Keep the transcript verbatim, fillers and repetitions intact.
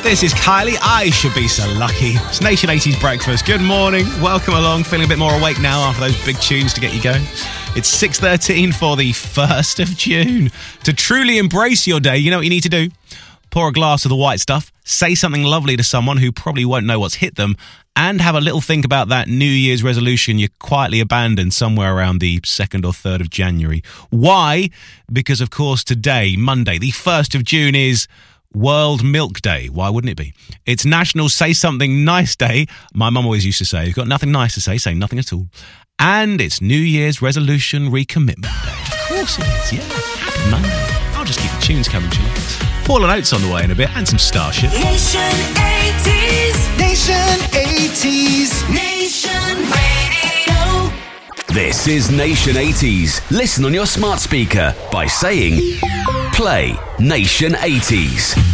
This is Kylie. I should be so lucky. It's Nation eighties Breakfast. Good morning. Welcome along. Feeling a bit more awake now after those big tunes to get you going. It's six thirteen for the first of June. To truly embrace your day, you know what you need to do? Pour a glass of the white stuff, say something lovely to someone who probably won't know what's hit them, and have a little think about that New Year's resolution you quietly abandoned somewhere around the second or third of January. Why? Because, of course, today, Monday, the first of June, is World Milk Day. Why wouldn't it be? It's National Say Something Nice Day. My mum always used to say, you've got nothing nice to say, say nothing at all. And it's New Year's Resolution Recommitment Day. Of course it is, yeah. Happy Monday. I'll just keep the tunes coming to you. Paul and Oates on the way in a bit, and some Starship. Nation eighties. Nation eighties. Nation Radio. This is Nation eighties. Listen on your smart speaker by saying, play Nation eighties.